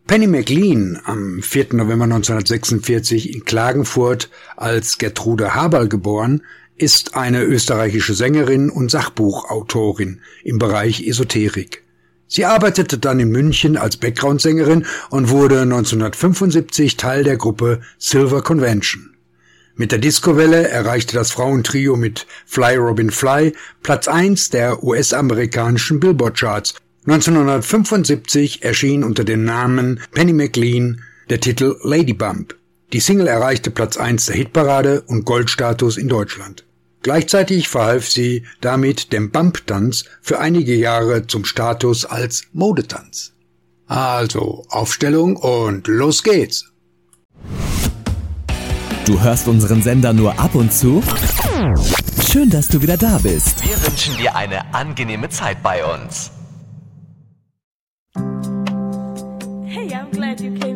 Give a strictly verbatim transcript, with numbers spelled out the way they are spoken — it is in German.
Penny McLean, am vierten November neunzehnhundertsechsundvierzig in Klagenfurt als Gertrude Haberl geboren, ist eine österreichische Sängerin und Sachbuchautorin im Bereich Esoterik. Sie arbeitete dann in München als Background-Sängerin und wurde neunzehnhundertfünfundsiebzig Teil der Gruppe Silver Convention. Mit der Discowelle erreichte das Frauentrio mit Fly Robin Fly Platz eins der U S-amerikanischen Billboard-Charts. neunzehnhundertfünfundsiebzig erschien unter dem Namen Penny McLean der Titel Lady Bump. Die Single erreichte Platz eins der Hitparade und Goldstatus in Deutschland. Gleichzeitig verhalf sie damit dem Bump-Tanz für einige Jahre zum Status als Modetanz. Also, Aufstellung und los geht's! Du hörst unseren Sender nur ab und zu? Schön, dass du wieder da bist. Wir wünschen dir eine angenehme Zeit bei uns. Hey, I'm glad you came.